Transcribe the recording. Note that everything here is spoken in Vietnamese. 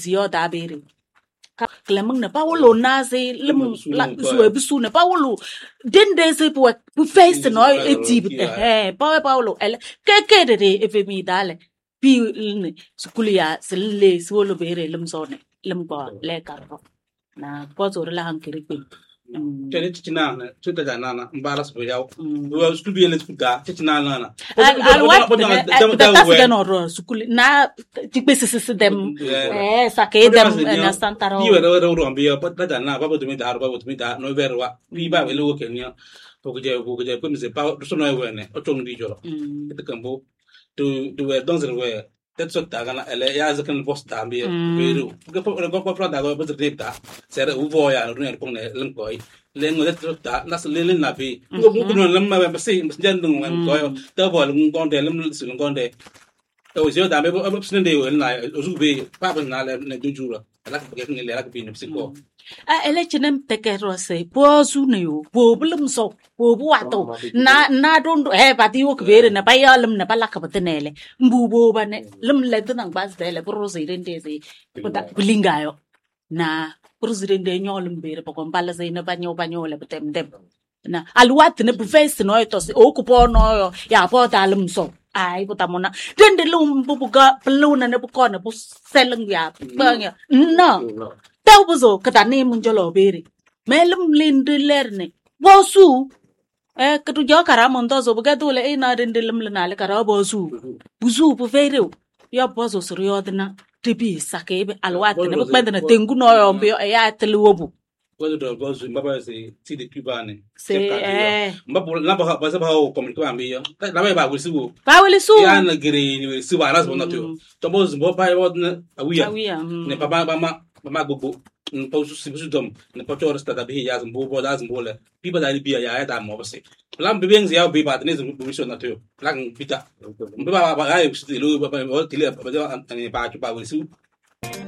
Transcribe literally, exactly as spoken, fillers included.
zio da bere Clement ne pas wolo na ze lem la zo bisu ne pas wolo den de ze po bu face no etib eh pa pa wolo ele ke ke de de e mi dale pi ne skulia se le so lo bere lem so ne lem ko le ka ro na po zo la han kiri pe Jadi cina na, cina jana na, embaras beliau. Dua sukul biar les kuda, cina na na. Al wat da ta se no ro sukul na ti pe se se dem eh sa ke dem na santaro. Biar ro ro ro biar pa jana, pa pa tu mi dar, pa pa tu mi dar, no verwa. Bi ba velo ke ni. To ke je ko ke je ko mi se pa so no we ne, o chong di joro. Itu kambo tu tu we dans we That's what Tagana, Elia can post Tambi, Peru. Go for a couple of Dago, but the data, said Uvoya, Runapone, Lumboy, Len with that, that's a little nappy. Go to Lumma, saying, Gentleman, and Goyle, double, Gonde, Limson, Gonde. That was your damn upstairs day when I was be Papa Nala and Dujura. I like getting a like being a psycho. A election take rose, poor Sunio, poor Blum so, poor Buato, na na don't have at you very in a bayalum Nabalakabatanele, Mbubo, Lum Lebanon Bas de President Daisy, but that Bilingayo. Na President de Nolum Beer, Pocom Palace in a banyo banyola, but them them. Na Alwat in a face no it was Okupo no, ya port alum so. Ai putamona den de lum bubuga peluna ne bukona bu seleng ya banya no tau buzo katane munjolo beri melum linde lerne bosu eh katu jo karamon to so buga dole e na den de lum lena le kara bosu buzu bu feiro ya bozo suriyo dina tibi sakebe alwat ne bukbenda na tengu no yombe ya teluobu Well, the girls in Baba say, see the Cubane. Say, eh, Mabu Lapa was about coming to Ambia. That Lama will see. Powerly so. And the green will see what else will not do. Tomos Boba wasn't a weir. Nepaba Mama Mago, and Post Sibusum, and the Pochor that he has and Bobo doesn't bowl. People that be a yada mobsy. Lamb beings the outbe but it is not to. Lang Peter. Baba, I still, but I will kill up and a patch of Bawisu.